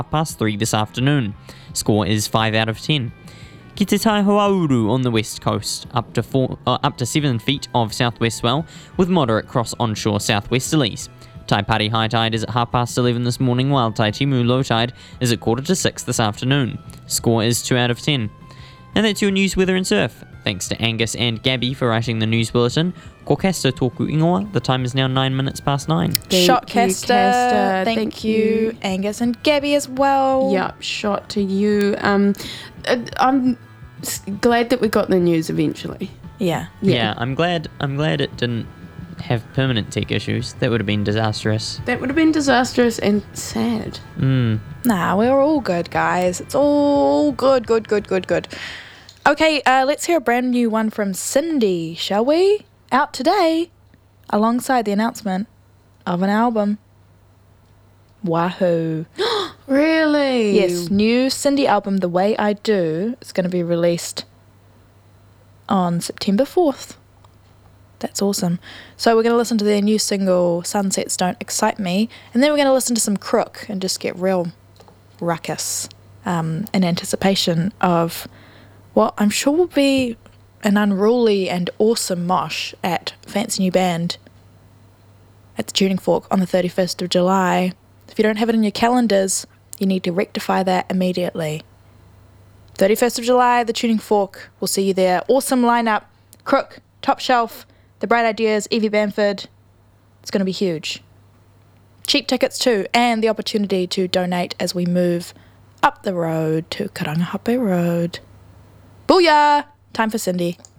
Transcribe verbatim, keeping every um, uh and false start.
half past three this afternoon. Score is five out of ten. Ki te Taihoauru on the west coast, up to four, uh, up to seven feet of southwest swell, with moderate cross onshore southwesterlies. Taipari high tide is at half past eleven this morning, while Taitimu low tide is at quarter to six this afternoon. Score is two out of ten. And that's your news, weather and surf. Thanks to Angus and Gabby for writing the news bulletin. Ko kasta tōku ingoa. The time is now nine minutes past nine. Thank Shot you, caster. Caster. Thank, Thank you, you. Angus and Gabby as well. Yep, shot to you. Um, uh, I'm s- glad that we got the news eventually. Yeah. Yeah. Yeah. I'm glad. I'm glad it didn't have permanent tech issues. That would have been disastrous. That would have been disastrous and sad. Mm. Nah, we're all good, guys. It's all good, good, good, good, good. Okay, uh, let's hear a brand new one from Cindy, shall we? Out today, alongside the announcement of an album. Wahoo. Really? Yes, new Cindy album, The Way I Do, is going to be released on September fourth. That's awesome. So we're going to listen to their new single, Sunsets Don't Excite Me, and then we're going to listen to some Crook and just get real ruckus um, in anticipation of what I'm sure will be an unruly and awesome mosh at Fancy New Band at the Tuning Fork on the thirty-first of July. If you don't have it in your calendars, you need to rectify that immediately. thirty-first of July, the Tuning Fork. We'll see you there. Awesome lineup. Crook, Top Shelf, The Bright Ideas, Evie Bamford. It's going to be huge. Cheap tickets too, and the opportunity to donate as we move up the road to Karangahape Road. Booyah! Time for Cindy.